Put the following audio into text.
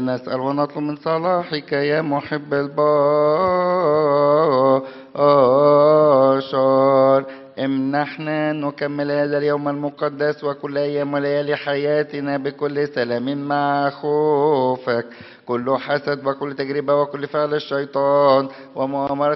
ونسأل ونطلب من صلاحك يا محب البشر. امنحنا نكمل هذا اليوم المقدس وكل أيام وليالي حياتنا بكل سلام مع خوفك، كل حسد وكل تجربة وكل فعل الشيطان ومؤامرة